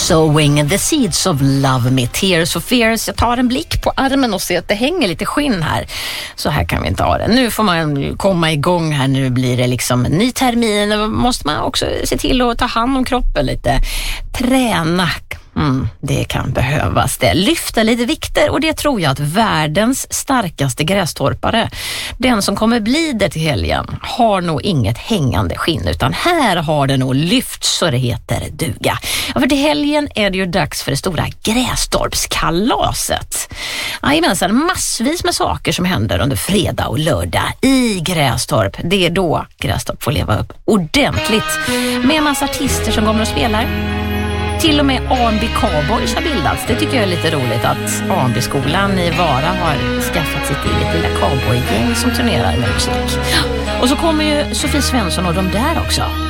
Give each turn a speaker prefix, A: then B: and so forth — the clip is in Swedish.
A: Sowing the seeds of love med Tears for Fears. Jag tar en blick på armen och ser att det hänger lite skinn här. Så här kan vi inte ha det. Nu får man komma igång här. Nu blir det liksom en ny termin. Då måste man också se till att ta hand om kroppen lite. Träna. Det kan behövas det. Lyfta lite vikter, och det tror jag att världens starkaste grästorpare, den som kommer bli det till helgen, har nog inget hängande skinn, utan här har det nog lyft så det heter duga. Ja, för till helgen är det ju dags för det stora Grästorpskalaset. Jajamensan, massvis med saker som händer under fredag och lördag i Grästorp. Det är då Grästorp får leva upp ordentligt med en massa artister som kommer och spelar. Till och med A&B Cowboys har bildats. Det tycker jag är lite roligt att A&B-skolan i Vara har skaffat sitt eget lilla cowboygäng som turnerar med musik. Och så kommer ju Sofie Svensson och de där också.